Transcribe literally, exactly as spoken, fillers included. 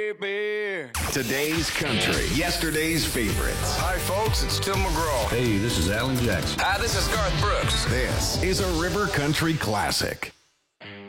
baby. Today's country, yesterday's favorites. Hi, folks, it's Tim McGraw. Hey, this is Alan Jackson. Hi, this is Garth Brooks. This is a River Country classic.